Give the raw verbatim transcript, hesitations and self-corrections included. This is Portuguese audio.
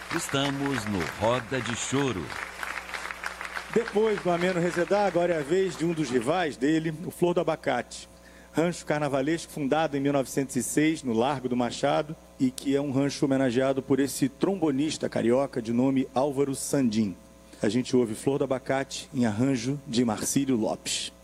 Estamos no Roda de Choro. Depois do Ameno Resedá, agora é a vez de um dos rivais dele, o Flor do Abacate. Rancho carnavalesco fundado em mil novecentos e seis, no Largo do Machado, e que é um rancho homenageado por esse trombonista carioca de nome Álvaro Sandim. A gente ouve Flor do Abacate em arranjo de Marcílio Lopes.